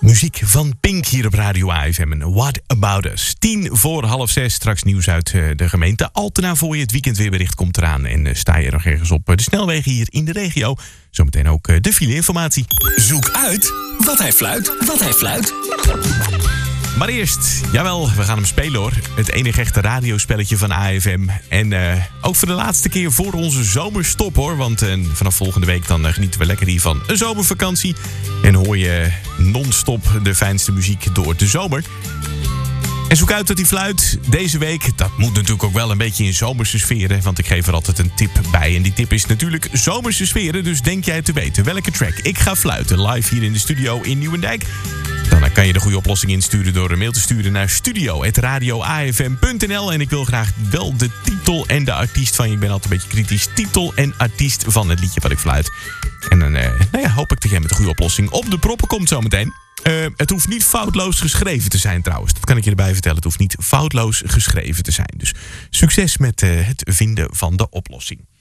Muziek van Pink hier op Radio AFM en What About Us. 5:10, straks nieuws uit de gemeente Altena voor je. Het weekendweerbericht komt eraan en sta je nog ergens op de snelwegen hier in de regio. Zometeen ook de file-informatie. Zoek uit wat hij fluit. Maar eerst, jawel, we gaan hem spelen hoor. Het enige echte radiospelletje van AFM. En ook voor de laatste keer voor onze zomerstop hoor. Want vanaf volgende week dan genieten we lekker hier van een zomervakantie. En hoor je non-stop de fijnste muziek door de zomer. En zoek uit dat hij fluit deze week. Dat moet natuurlijk ook wel een beetje in zomerse sferen. Want ik geef er altijd een tip bij. En die tip is natuurlijk zomerse sferen. Dus denk jij te weten welke track ik ga fluiten live hier in de studio in Nieuwendijk. Dan kan je de goede oplossing insturen door een mail te sturen naar studio@radioafm.nl. En ik wil graag wel de titel en de artiest van je. Ik ben altijd een beetje kritisch. Titel en artiest van het liedje wat ik fluit. En dan hoop ik dat jij met de goede oplossing op de proppen komt zometeen. Het hoeft niet foutloos geschreven te zijn trouwens. Dat kan ik je erbij vertellen. Het hoeft niet foutloos geschreven te zijn. Dus succes met het vinden van de oplossing.